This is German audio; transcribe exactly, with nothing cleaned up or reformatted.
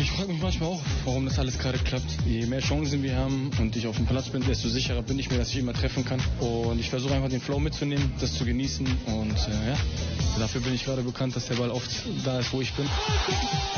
Ich frage mich manchmal auch, warum das alles gerade klappt. Je mehr Chancen wir haben und ich auf dem Platz bin, desto sicherer bin ich mir, dass ich immer treffen kann. Und ich versuche einfach den Flow mitzunehmen, das zu genießen. Und äh, ja, dafür bin ich gerade bekannt, dass der Ball oft da ist, wo ich bin.